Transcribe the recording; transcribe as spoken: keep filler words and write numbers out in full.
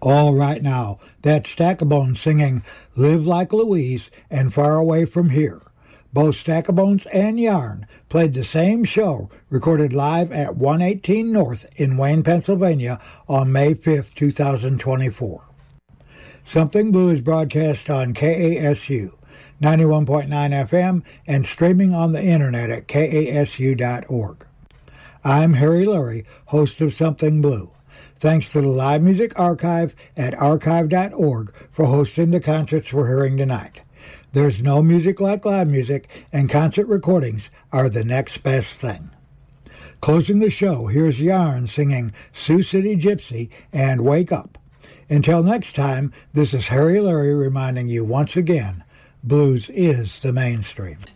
All right now, that's Stackabones singing Live Like Louise and Far Away From Here. Both Stackabones and Yarn played the same show, recorded live at one eighteen North in Wayne, Pennsylvania on May fifth, two thousand twenty-four. Something Blue is broadcast on K A S U, ninety-one point nine F M, and streaming on the internet at K A S U dot org. I'm Harry Lurie, host of Something Blue. Thanks to the Live Music Archive at archive dot org for hosting the concerts we're hearing tonight. There's no music like live music, and concert recordings are the next best thing. Closing the show, here's Yarn singing Sioux City Gypsy and Wake Up. Until next time, this is Harry Lurie reminding you once again, blues is the mainstream.